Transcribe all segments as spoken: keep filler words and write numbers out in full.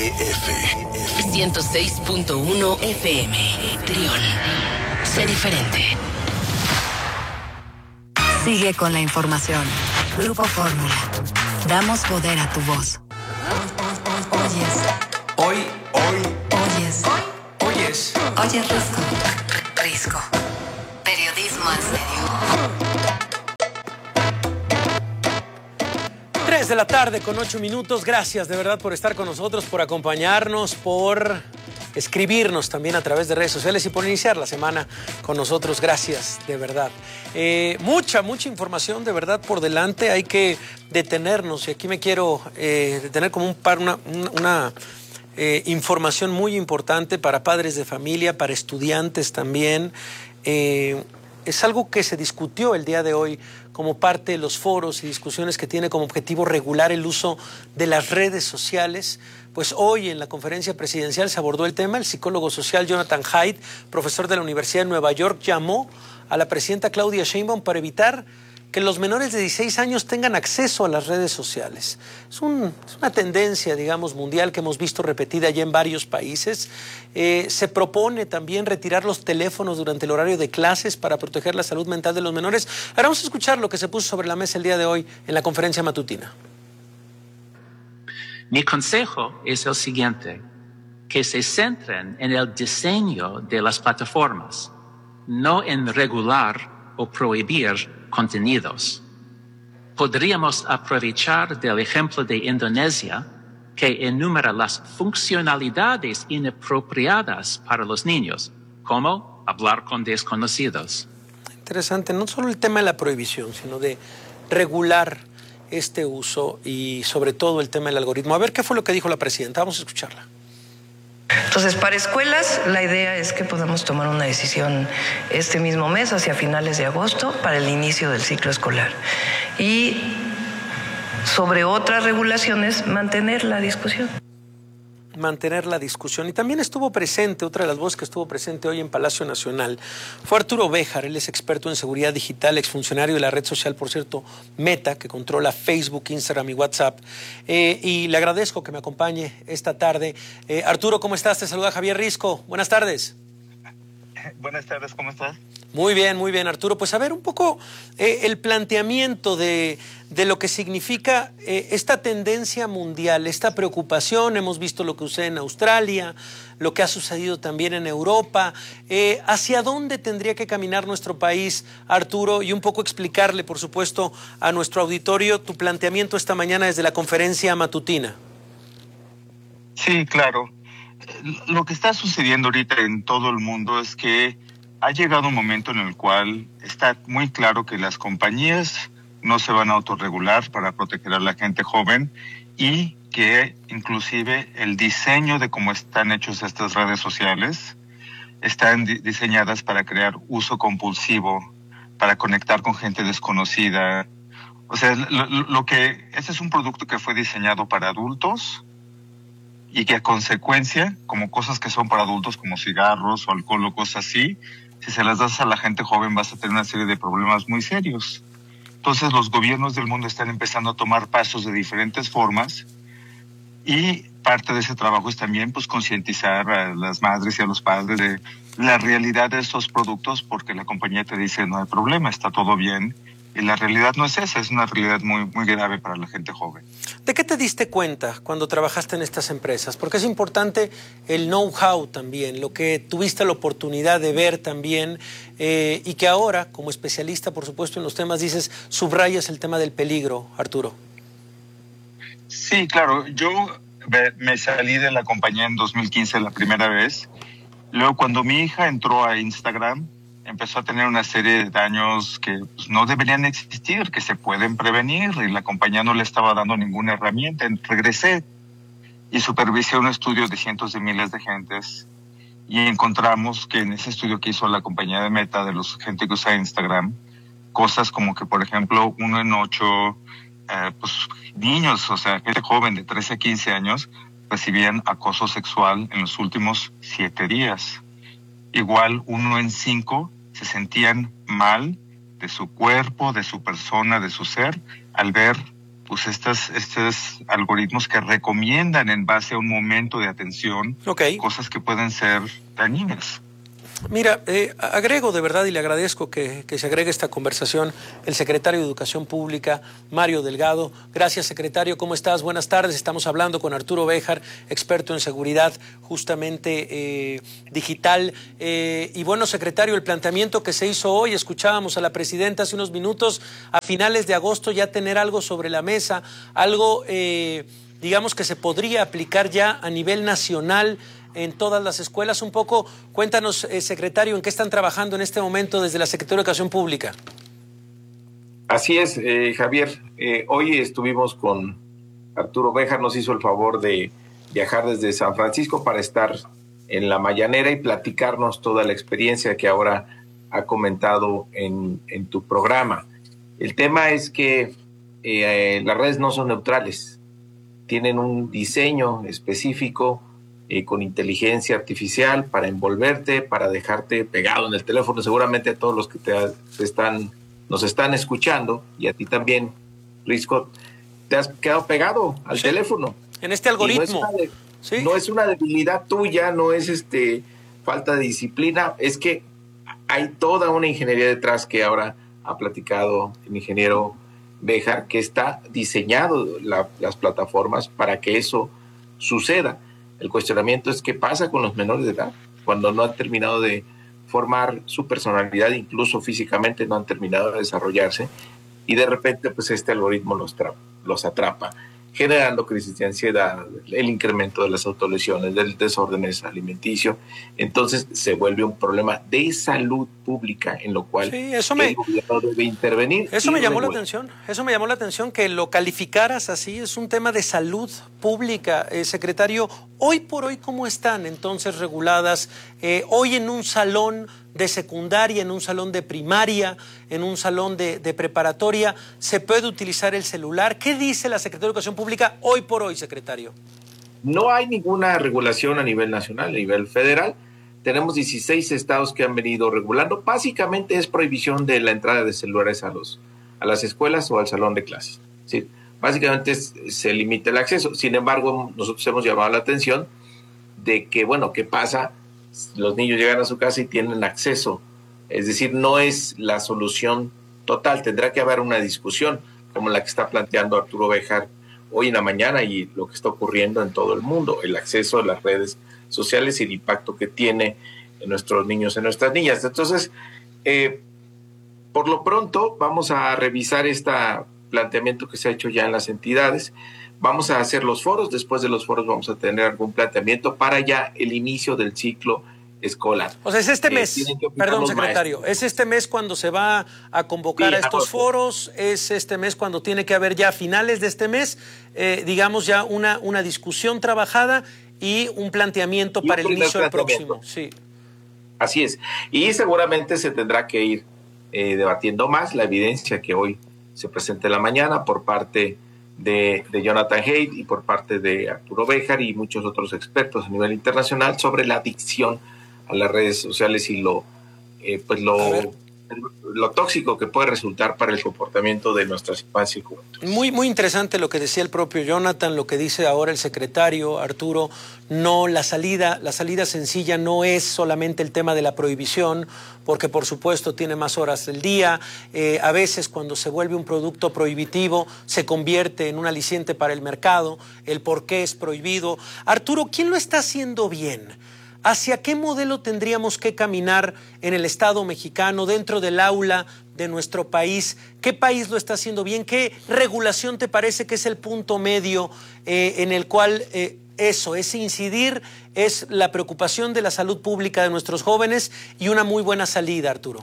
F. ciento seis punto uno F M. Trión. Sé diferente. Sigue con la información. Grupo Fórmula. Damos poder a tu voz. Oyes. Hoy, hoy. Oyes. Hoy. Oyes. Oyes Risco. Risco. Periodismo en serio. tres de la tarde con ocho minutos. Gracias de verdad por estar con nosotros, por acompañarnos, por escribirnos también a través de redes sociales y por iniciar la semana con nosotros. Gracias, de verdad. Eh, mucha, mucha información de verdad por delante. Hay que detenernos y aquí me quiero eh, detener como un par, una, una eh, información muy importante para padres de familia, para estudiantes también. Eh, es algo que se discutió el día de hoy como parte de los foros y discusiones que tiene como objetivo regular el uso de las redes sociales. Pues hoy en la conferencia presidencial se abordó el tema. El psicólogo social Jonathan Haidt, profesor de la Universidad de Nueva York, llamó a la presidenta Claudia Sheinbaum para evitar que los menores de dieciséis años tengan acceso a las redes sociales. Es, un, es una tendencia, digamos, mundial que hemos visto repetida ya en varios países. Eh, se propone también retirar los teléfonos durante el horario de clases para proteger la salud mental de los menores. Ahora vamos a escuchar lo que se puso sobre la mesa el día de hoy en la conferencia matutina. Mi consejo es el siguiente, que se centren en el diseño de las plataformas, no en regular o prohibir contenidos. Podríamos aprovechar del ejemplo de Indonesia, que enumera las funcionalidades inapropiadas para los niños, como hablar con desconocidos. Interesante, no solo el tema de la prohibición, sino de regular este uso y sobre todo el tema del algoritmo. A ver, ¿qué fue lo que dijo la presidenta? Vamos a escucharla. Entonces, para escuelas, la idea es que podamos tomar una decisión este mismo mes, hacia finales de agosto, para el inicio del ciclo escolar. Y sobre otras regulaciones, mantener la discusión. Mantener la discusión. Y también estuvo presente, otra de las voces que estuvo presente hoy en Palacio Nacional, fue Arturo Béjar. Él es experto en seguridad digital, exfuncionario de la red social, por cierto, Meta, que controla Facebook, Instagram y WhatsApp. Eh, y le agradezco que me acompañe esta tarde. Eh, Arturo, ¿cómo estás? Te saluda Javier Risco. Buenas tardes. Buenas tardes, ¿cómo estás? Muy bien, muy bien, Arturo. Pues a ver un poco eh, el planteamiento de, de lo que significa eh, esta tendencia mundial, esta preocupación. Hemos visto lo que sucede en Australia, lo que ha sucedido también en Europa. Eh, ¿Hacia dónde tendría que caminar nuestro país, Arturo? Y un poco explicarle, por supuesto, a nuestro auditorio tu planteamiento esta mañana desde la conferencia matutina. Sí, claro. Lo que está sucediendo ahorita en todo el mundo es que ha llegado un momento en el cual está muy claro que las compañías no se van a autorregular para proteger a la gente joven y que inclusive el diseño de cómo están hechos estas redes sociales están di- diseñadas para crear uso compulsivo, para conectar con gente desconocida. O sea, lo, lo que ese es un producto que fue diseñado para adultos y que a consecuencia, como cosas que son para adultos como cigarros o alcohol o cosas así, si se las das a la gente joven vas a tener una serie de problemas muy serios. Entonces los gobiernos del mundo están empezando a tomar pasos de diferentes formas y parte de ese trabajo es también pues concientizar a las madres y a los padres de la realidad de estos productos, porque la compañía te dice no hay problema, está todo bien. Y la realidad no es esa, es una realidad muy, muy grave para la gente joven. ¿De qué te diste cuenta cuando trabajaste en estas empresas? Porque es importante el know-how también, lo que tuviste la oportunidad de ver también eh, y que ahora, como especialista, por supuesto, en los temas, dices, subrayas el tema del peligro, Arturo. Sí, claro. Yo me salí de la compañía en dos mil quince la primera vez. Luego, cuando mi hija entró a Instagram, empezó a tener una serie de daños que pues, no deberían existir, que se pueden prevenir, y la compañía no le estaba dando ninguna herramienta. Regresé y supervisé un estudio de cientos de miles de gentes y encontramos que en ese estudio que hizo la compañía de Meta de los gente que usa Instagram, cosas como que, por ejemplo, uno en ocho eh, pues, niños, o sea, gente joven de trece a quince años, recibían acoso sexual en los últimos siete días. Igual uno en cinco se sentían mal de su cuerpo, de su persona, de su ser, al ver pues estos, estos algoritmos que recomiendan en base a un momento de atención okay. cosas que pueden ser dañinas. Mira, eh, agrego de verdad y le agradezco que, que se agregue esta conversación el secretario de Educación Pública, Mario Delgado. Gracias, secretario. ¿Cómo estás? Buenas tardes. Estamos hablando con Arturo Béjar, experto en seguridad justamente eh, digital. Eh, y bueno, secretario, el planteamiento que se hizo hoy, escuchábamos a la presidenta hace unos minutos, a finales de agosto ya tener algo sobre la mesa, algo, eh, digamos, que se podría aplicar ya a nivel nacional en todas las escuelas. Un poco, cuéntanos, eh, secretario, ¿en qué están trabajando en este momento desde la Secretaría de Educación Pública? Así es, eh, Javier. Eh, hoy estuvimos con Arturo Béjar, nos hizo el favor de viajar desde San Francisco para estar en la mañanera y platicarnos toda la experiencia que ahora ha comentado en, en tu programa. El tema es que eh, las redes no son neutrales, tienen un diseño específico Eh, con inteligencia artificial para envolverte, para dejarte pegado en el teléfono. Seguramente a todos los que te, te están, nos están escuchando, y a ti también, Risco, te has quedado pegado al sí, teléfono. En este algoritmo. No es, de, ¿Sí? no es una debilidad tuya, no es este falta de disciplina, es que hay toda una ingeniería detrás que ahora ha platicado el ingeniero Béjar, que está diseñado la, las plataformas para que eso suceda. El cuestionamiento es qué pasa con los menores de edad cuando no han terminado de formar su personalidad, incluso físicamente no han terminado de desarrollarse, y de repente pues este algoritmo los, tra- los atrapa, generando crisis de ansiedad, el incremento de las autolesiones, del desórdenes alimenticio. Entonces se vuelve un problema de salud pública en lo cual sí, eso me, el gobierno debe intervenir. Eso me llamó la atención, eso me llamó la atención que lo calificaras así, es un tema de salud pública. Eh, secretario, hoy por hoy, ¿cómo están entonces reguladas? Eh, hoy en un salón de secundaria, en un salón de primaria, en un salón de, de preparatoria, ¿se puede utilizar el celular? ¿Qué dice la Secretaría de Educación Pública hoy por hoy, secretario? No hay ninguna regulación a nivel nacional, a nivel federal. Tenemos dieciséis estados que han venido regulando. Básicamente es prohibición de la entrada de celulares a, los, a las escuelas o al salón de clases. ¿Sí? Básicamente es, se limita el acceso. Sin embargo, nosotros hemos llamado la atención de que, bueno, ¿qué pasa? Los niños llegan a su casa y tienen acceso. Es decir, no es la solución total. Tendrá que haber una discusión como la que está planteando Arturo Béjar hoy en la mañana y lo que está ocurriendo en todo el mundo. El acceso a las redes sociales y el impacto que tiene en nuestros niños, en nuestras niñas. Entonces, eh, por lo pronto, vamos a revisar este planteamiento que se ha hecho ya en las entidades. Vamos a hacer los foros, después de los foros vamos a tener algún planteamiento para ya el inicio del ciclo escolar. O sea, es este mes, eh, perdón, secretario, maestros. ¿Es este mes cuando se va a convocar sí, a estos agosto. foros? ¿Es este mes cuando tiene que haber ya a finales de este mes, eh, digamos ya una, una discusión trabajada y un planteamiento y para un el inicio del próximo? Sí. Así es. Y seguramente se tendrá que ir eh, debatiendo más la evidencia que hoy se presenta en la mañana por parte De, de Jonathan Haidt y por parte de Arturo Béjar y muchos otros expertos a nivel internacional sobre la adicción a las redes sociales y lo eh, pues lo, lo tóxico que puede resultar para el comportamiento de nuestras infancias y juventudes. Muy, muy interesante lo que decía el propio Jonathan, lo que dice ahora el secretario Arturo. No, la salida, la salida sencilla no es solamente el tema de la prohibición, porque por supuesto tiene más horas del día. Eh, a veces cuando se vuelve un producto prohibitivo se convierte en un aliciente para el mercado, el por qué es prohibido. Arturo, ¿quién lo está haciendo bien? ¿Hacia qué modelo tendríamos que caminar en el Estado mexicano, dentro del aula de nuestro país? ¿Qué país lo está haciendo bien? ¿Qué regulación te parece que es el punto medio eh, en el cual eh, eso, es incidir, es la preocupación de la salud pública de nuestros jóvenes y una muy buena salida, Arturo?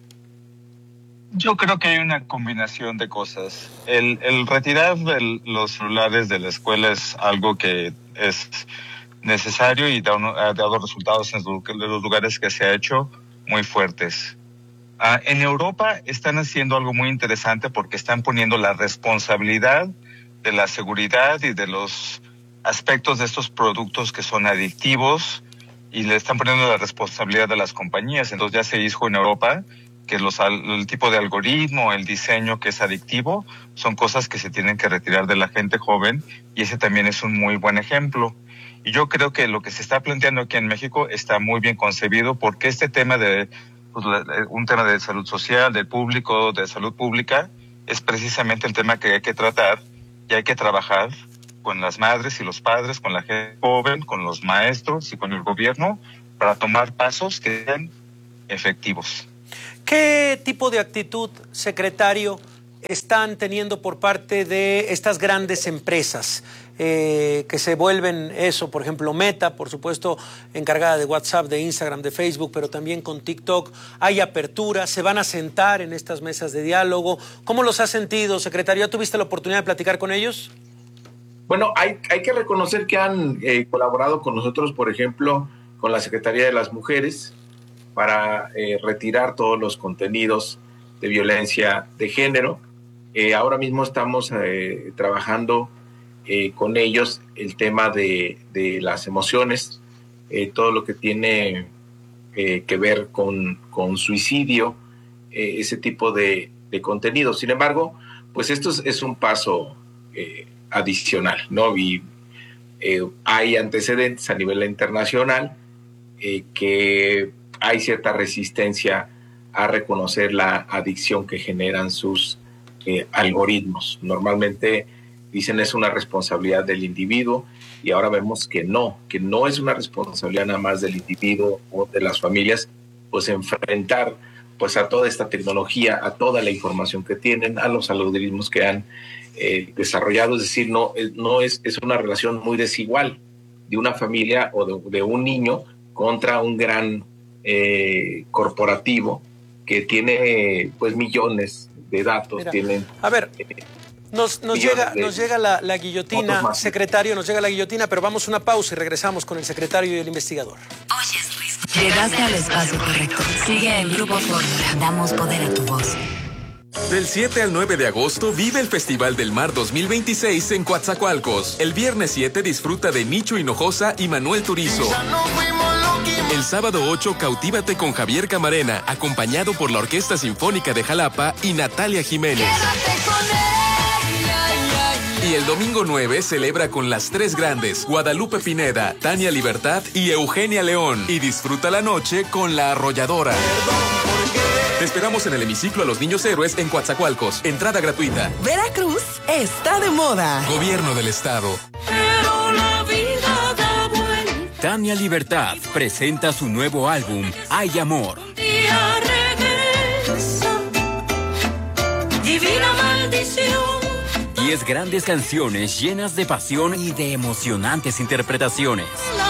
Yo creo que hay una combinación de cosas. El, el retirar el, los celulares de la escuela es algo que es necesario y da un, ha dado resultados en los lugares que se ha hecho muy fuertes. Uh, en Europa están haciendo algo muy interesante porque están poniendo la responsabilidad de la seguridad y de los aspectos de estos productos que son adictivos y le están poniendo la responsabilidad de las compañías. Entonces ya se dijo en Europa que los, el tipo de algoritmo, el diseño que es adictivo, son cosas que se tienen que retirar de la gente joven, y ese también es un muy buen ejemplo. Y yo creo que lo que se está planteando aquí en México está muy bien concebido, porque este tema de, pues, un tema de salud social, del público, de salud pública, es precisamente el tema que hay que tratar y hay que trabajar con las madres y los padres, con la gente joven, con los maestros y con el gobierno, para tomar pasos que sean efectivos. ¿Qué tipo de actitud, secretario, están teniendo por parte de estas grandes empresas eh, que se vuelven eso? Por ejemplo, Meta, por supuesto, encargada de WhatsApp, de Instagram, de Facebook, pero también con TikTok. Hay apertura, se van a sentar en estas mesas de diálogo. ¿Cómo los has sentido, secretario? ¿Ya tuviste la oportunidad de platicar con ellos? Bueno, hay, hay que reconocer que han eh, colaborado con nosotros, por ejemplo, con la Secretaría de las Mujeres, para eh, retirar todos los contenidos de violencia de género. Eh, ahora mismo estamos eh, trabajando eh, con ellos el tema de, de las emociones, eh, todo lo que tiene eh, que ver con, con suicidio, eh, ese tipo de, de contenido. Sin embargo, pues esto es, es un paso eh, adicional, ¿no? Y eh, hay antecedentes a nivel internacional eh, que hay cierta resistencia a reconocer la adicción que generan sus eh, algoritmos. Normalmente dicen es una responsabilidad del individuo, y ahora vemos que no, que no es una responsabilidad nada más del individuo o de las familias, pues enfrentar pues a toda esta tecnología, a toda la información que tienen, a los algoritmos que han eh, desarrollado. Es decir, no, no es, es una relación muy desigual de una familia o de, de un niño contra un gran eh, corporativo que tiene pues millones de datos. Mira, tienen, a ver, eh, nos, nos llega, nos llega la, la guillotina, secretario, nos llega la guillotina, pero vamos a una pausa y regresamos con el secretario y el investigador. Llegaste al espacio correcto. Sigue el Grupo Fórmula. Damos poder a tu voz. Del siete al nueve de agosto vive el Festival del Mar dos mil veintiséis en Coatzacoalcos. El viernes siete disfruta de Micho Hinojosa y Manuel Turizo. El sábado ocho cautívate con Javier Camarena, acompañado por la Orquesta Sinfónica de Jalapa y Natalia Jiménez. Y el domingo nueve celebra con las tres grandes, Guadalupe Pineda, Tania Libertad y Eugenia León. Y disfruta la noche con La Arrolladora. Te esperamos en el hemiciclo a los Niños Héroes en Coatzacoalcos. Entrada gratuita. Veracruz está de moda. Gobierno del Estado. Pero la vida da vuelta. Tania Libertad presenta su nuevo álbum, Hay Amor. Día regresa. Divina maldición. Diez grandes canciones llenas de pasión y de emocionantes interpretaciones.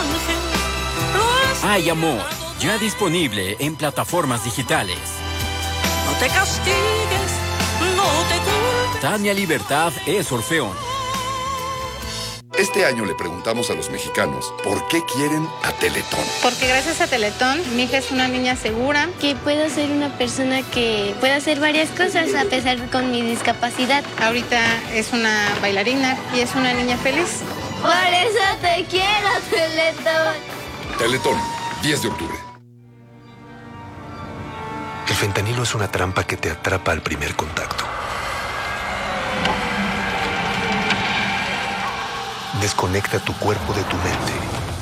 Hay Amor, ya disponible en plataformas digitales. No te castigues, no te culpes. Tania Libertad es Orfeón. Este año le preguntamos a los mexicanos por qué quieren a Teletón. Porque gracias a Teletón, mi hija es una niña segura. Que puedo ser una persona que pueda hacer varias cosas a pesar de con mi discapacidad. Ahorita es una bailarina y es una niña feliz. Por eso te quiero, Teletón. Teletón, diez de octubre. El fentanilo es una trampa que te atrapa al primer contacto. Desconecta tu cuerpo de tu mente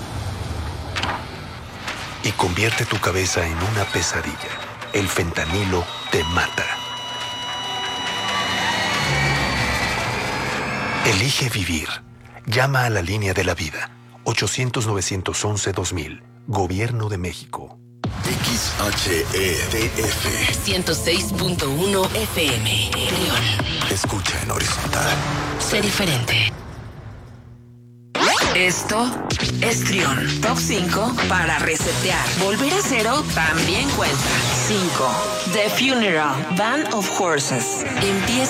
y convierte tu cabeza en una pesadilla. El fentanilo te mata. Elige vivir. Llama a la línea de la vida. ochocientos, novecientos once, dos mil. Gobierno de México. X H E D F ciento seis punto uno F M. León. Escucha en horizontal. Sé diferente. Esto es Trión. Top cinco para resetear. Volver a cero también cuenta. cinco. The Funeral. Band of Horses. Empieza